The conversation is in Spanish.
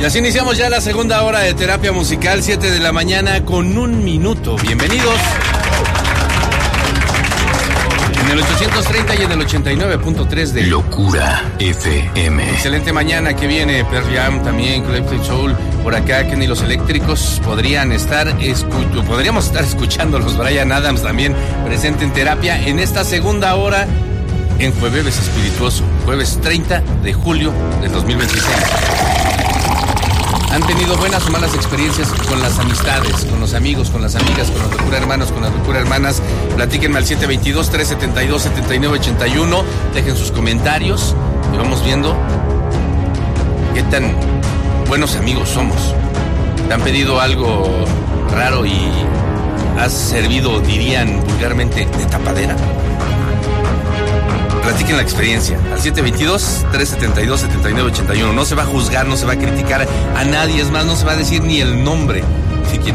Y así iniciamos ya la segunda hora de Terapia Musical, 7 de la mañana con 1 minuto. Bienvenidos. En el 830 y en el 89.3 de Locura FM. Excelente mañana que viene. Pearl Jam también, Collective Soul. Por acá, Kenny Los Eléctricos podríamos estar escuchando los Bryan Adams también presente en terapia en esta segunda hora en Jueves Espirituoso, jueves 30 de julio del 2026. ¿Han tenido buenas o malas experiencias con las amistades, con los amigos, con las amigas, con los locura hermanos, con las locura hermanas? Platíquenme al 722-372-7981. Dejen sus comentarios y vamos viendo qué tan buenos amigos somos. ¿Te han pedido algo raro y has servido, dirían vulgarmente, de tapadera? Platiquen la experiencia al 722-372-7981. No se va a juzgar, no se va a criticar a nadie, es más, no se va a decir ni el nombre